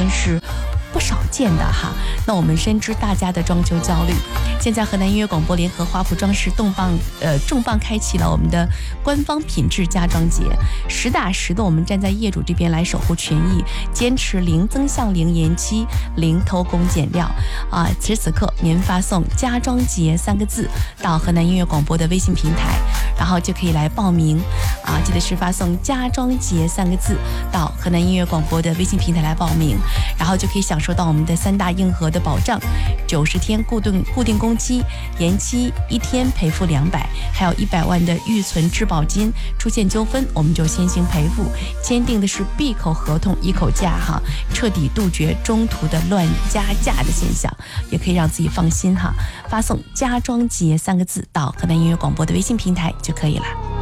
是不少见的哈。那我们深知大家的装修焦虑，现在河南音乐广播联合华普装饰重磅开启了我们的官方品质家装节，实打实的我们站在业主这边来守护权益，坚持零增项、零延期、零偷工减料啊！此时此刻，您发送“家装节”3个字到河南音乐广播的微信平台，然后就可以来报名啊！记得是发送“家装节”3个字到河南音乐广播的微信平台来报名，然后就可以享受到我们的3大硬核的保障：90天固定工期，延期1天赔付200，还有100万的预存质保金。出现纠纷，我们就先行赔付。签订的是闭口合同一口价哈，彻底杜绝中途的乱加价的现象，也可以让自己放心哈。发送“家装节”3个字到河南音乐广播的微信平台就可以了。